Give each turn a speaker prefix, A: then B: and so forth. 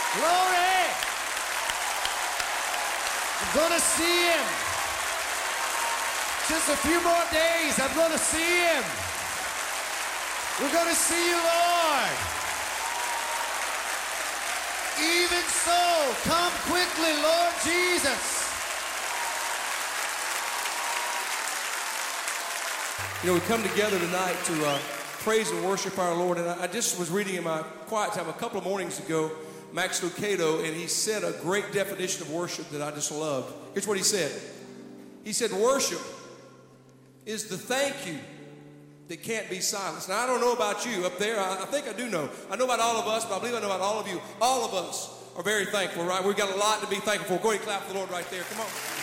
A: Glory! I'm going to see him. Just a few more days, I'm going to see him. We're going to see you, Lord. Even so, come quickly, Lord Jesus.
B: You know, we come together tonight to praise and worship our Lord. And I just was reading in my quiet time a couple of mornings ago, Max Lucado, and he said a great definition of worship that I just loved. Here's what he said. He said, worship is the thank you that can't be silenced. Now, I don't know about you up there. I think I do know. I know about all of us, but I believe I know about all of you. All of us are very thankful, right? We've got a lot to be thankful for. Go ahead and clap for the Lord right there. Come on.